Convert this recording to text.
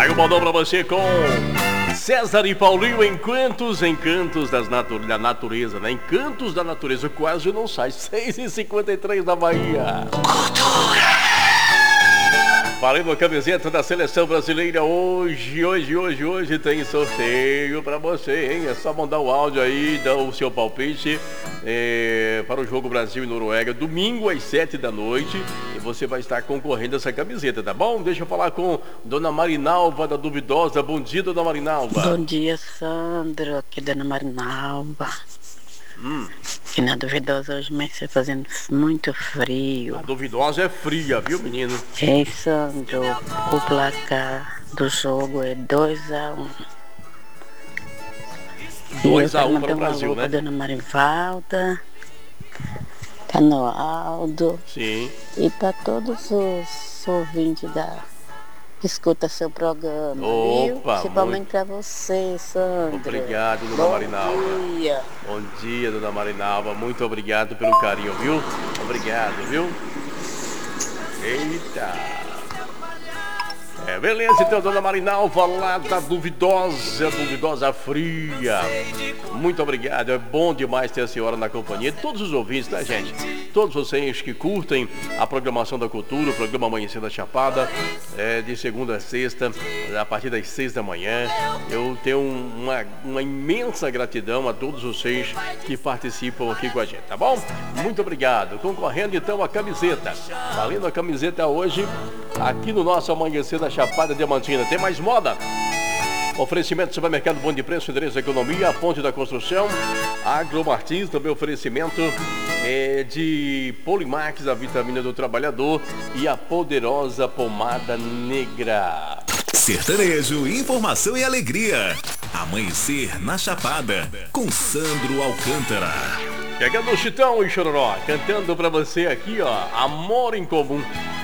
Aí eu mandou pra você com César e Paulinho, Encantos da natureza, né? Encantos da natureza, quase não sai. 6h53 da Bahia. Valendo a camiseta da Seleção Brasileira hoje tem sorteio pra você, hein? É só mandar o áudio aí, dar o seu palpite para o jogo Brasil e Noruega, domingo às 7 da noite, e você vai estar concorrendo a essa camiseta, tá bom? Deixa eu falar com Dona Marinalva da Duvidosa. Bom dia, Dona Marinalva. Bom dia, Sandro, aqui Dona Marinalva. Aqui na Duvidosa hoje amanheceu fazendo muito frio. A Duvidosa é fria, viu, menino? Ei, Sandro, o placar do jogo é 2-1. 2-1 para o Brasil, né? Dona Marivalda, Canoaldo. Sim. E para todos os ouvintes escuta seu programa, viu? Principalmente para você, Sandro. Obrigado, Dona Marinalva. Bom dia. Bom dia, Dona Marinalva. Muito obrigado pelo carinho, viu? Obrigado, viu? Eita. Beleza, então, Dona Marinalva, lá da Duvidosa Fria. Muito obrigado, é bom demais ter a senhora na companhia de todos os ouvintes, tá, gente? Todos vocês que curtem a programação da cultura, o programa Amanhecer da Chapada, de segunda a sexta, a partir das 6 da manhã. Eu tenho uma imensa gratidão a todos vocês que participam aqui com a gente, tá bom? Muito obrigado. Concorrendo, então, a camiseta. Valendo a camiseta hoje, aqui no nosso Amanhecer da Chapada Diamantina. Tem mais moda? Oferecimento Supermercado Bom de Preço, Endereço Economia, a Ponte da Construção, Agro Martins, também oferecimento de Polimax, a vitamina do trabalhador, e a poderosa pomada negra. Sertanejo, informação e alegria. Amanhecer na Chapada, com Sandro Alcântara. Chegando o Chitão e Chororó, cantando pra você aqui, ó, Amor em Comum.